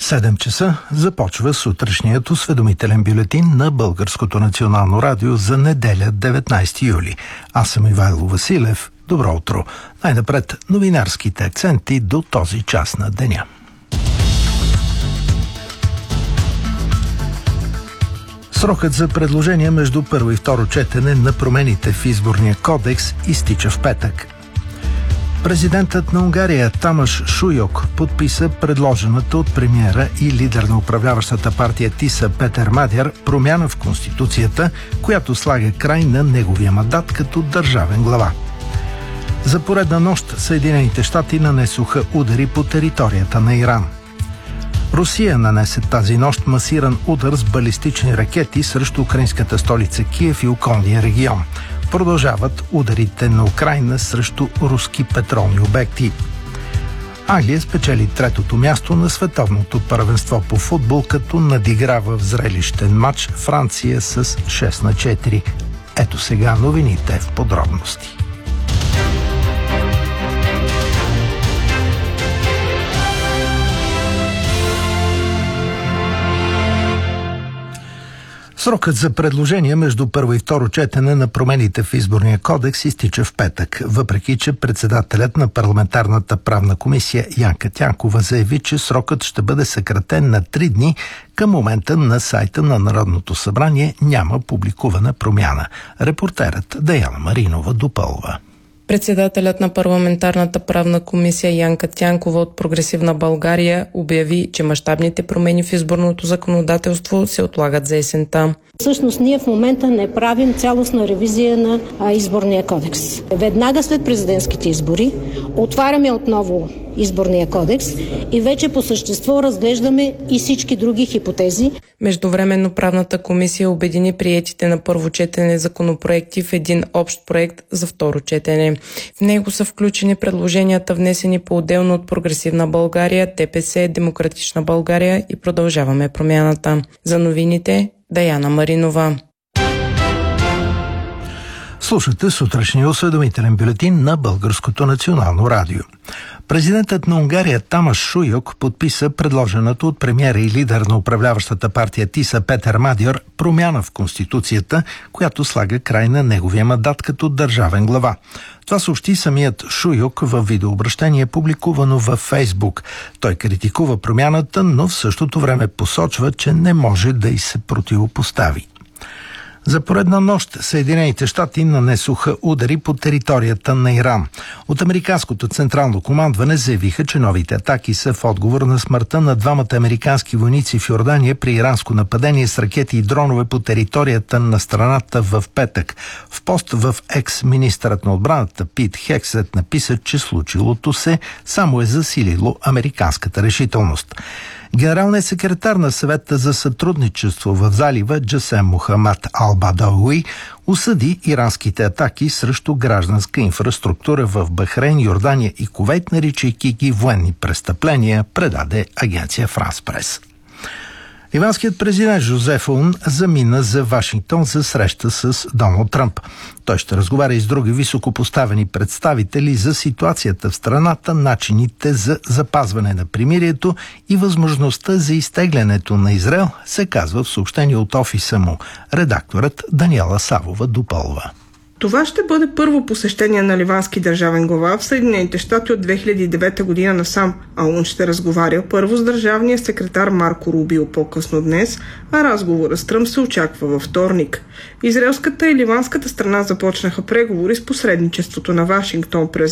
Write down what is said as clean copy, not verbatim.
7 часа започва сутрешният осведомителен бюлетин на Българското национално радио за неделя, 19 юли. Аз съм Ивайло Василев. Добро утро. Най-напред новинарските акценти до този час на деня. Срокът за предложения между първо и второ четене на промените в изборния кодекс изтича в петък. Президентът на Унгария Тамаш Шуйок подписа предложената от премиера и лидер на управляващата партия ТИСА Петър Мадяр промяна в Конституцията, която слага край на неговия мандат като държавен глава. За поредна нощ Съединените щати нанесоха удари по територията на Иран. Русия нанесе тази нощ масиран удар с балистични ракети срещу украинската столица Киев и околния регион. Продължават ударите на Украйна срещу руски петролни обекти. Англия спечели третото място на световното първенство по футбол, като надиграва в зрелищен матч Франция с 6-4. Ето сега новините в подробности. Срокът за предложения между първо и второ четене на промените в изборния кодекс изтича в петък, въпреки че председателят на парламентарната правна комисия Янка Тянкова заяви, че срокът ще бъде съкратен на 3 дни. Към момента на сайта на Народното събрание няма публикувана промяна. Репортерът Даяна Маринова допълва. Председателят на парламентарната правна комисия Янка Тянкова от Прогресивна България обяви, че мащабните промени в изборното законодателство се отлагат за есента. Всъщност ние в момента не правим цялостна ревизия на изборния кодекс. Веднага след президентските избори отваряме отново изборния кодекс и вече по същество разглеждаме и всички други хипотези. Междувременно правната комисия обедини приетите на първо четене законопроекти в един общ проект за второ четене. В него са включени предложенията, внесени по-отделно от Прогресивна България, ДПС, Демократична България и Продължаваме промяната. За новините Даяна Маринова. Слушате сутрешния осведомителен бюлетин на Българското национално радио. Президентът на Унгария Тамаш Шуйок подписа предложената от премиера и лидер на управляващата партия ТИСА Петър Мадяр промяна в Конституцията, която слага край на неговия мандат като държавен глава. Това съобщи самият Шуйок във видеообращение, публикувано във Фейсбук. Той критикува промяната, но в същото време посочва, че не може да й се противопостави. За поредна нощ Съединените щати нанесоха удари по територията на Иран. От американското централно командване заявиха, че новите атаки са в отговор на смъртта на двамата американски войници в Йордания при иранско нападение с ракети и дронове по територията на страната в петък. В пост в Екс министърът на отбраната Пит Хексет написа, че случилото се само е засилило американската решителност. Генералният секретар на Съвета за сътрудничество в залива Джасем Мохамад Ал-Бадауи осъди иранските атаки срещу гражданска инфраструктура в Бахрейн, Йордания и Кувейт, наричайки ги военни престъпления, предаде агенция Франс Прес. Ливанският президент Жозеф Аун замина за Вашингтон за среща с Доналд Тръмп. Той ще разговаря и с други високопоставени представители за ситуацията в страната, начините за запазване на примирието и възможността за изтеглянето на Израел, се казва в съобщение от офиса му. Редакторът Даниела Савова допълва. Това ще бъде първо посещение на ливански държавен глава в Съединените щати от 2009 година насам. Аун ще разговаря първо с държавния секретар Марко Рубио по-късно днес, а разговорът с Тръмп се очаква във вторник. Израелската и ливанската страна започнаха преговори с посредничеството на Вашингтон през